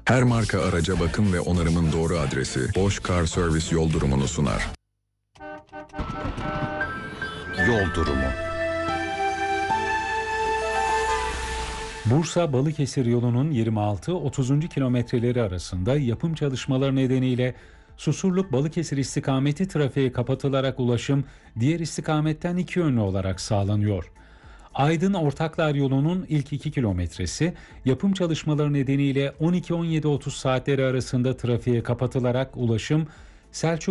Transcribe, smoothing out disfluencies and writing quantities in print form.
Her marka araca bakım ve onarımın doğru adresi Bosch Car Service yol durumunu sunar. Yol durumu. Bursa-Balıkesir yolunun 26-30. kilometreleri arasında yapım çalışmaları nedeniyle Susurluk-Balıkesir istikameti trafiğe kapatılarak ulaşım diğer istikametten iki yönlü olarak sağlanıyor. Aydın-Ortaklar yolunun ilk 2 kilometresi yapım çalışmaları nedeniyle 12-17.30 saatleri arasında trafiğe kapatılarak ulaşım Selçuk